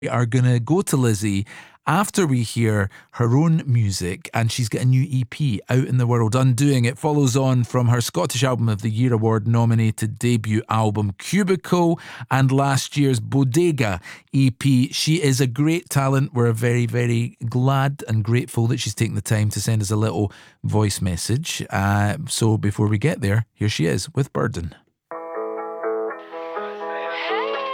We are going to go to Lizzie after we hear her own music, and she's got a new EP out in the world. Undoing It follows on from her Scottish Album of the Year award nominated debut album Cubicle and last year's Bodega EP. She is a great talent. We're very, very glad and grateful that she's taken the time to send us a little voice message. So before we get there, here she is with Burden.